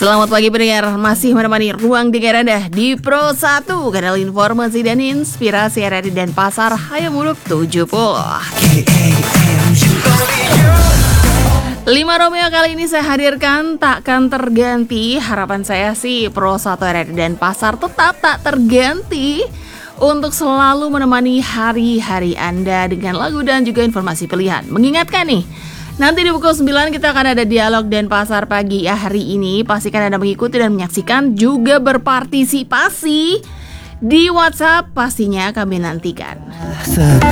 Selamat pagi pendengar, masih menemani Ruang Dengar Anda di Pro 1, kanal informasi dan inspirasi RRI dan Pasar Hayamuruk 70. 5 Romeo kali ini saya hadirkan takkan terganti. Harapan saya sih Pro 1 RRI dan Pasar tetap tak terganti untuk selalu menemani hari-hari Anda dengan lagu dan juga informasi pilihan. Mengingatkan nih, nanti di pukul 9 kita akan ada dialog dan pasar pagi ya hari ini. Pastikan Anda mengikuti dan menyaksikan, juga berpartisipasi di WhatsApp, pastinya kami nantikan.